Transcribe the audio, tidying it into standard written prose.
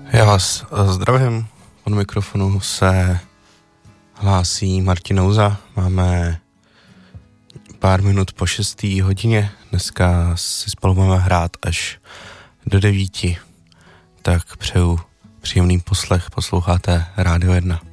Já vás zdravím, od mikrofonu se hlásí Martin Nouza, máme pár minut po 6. hodině, dneska si spolu budeme hrát až do 9, tak přeju příjemný poslech, posloucháte Rádio 1.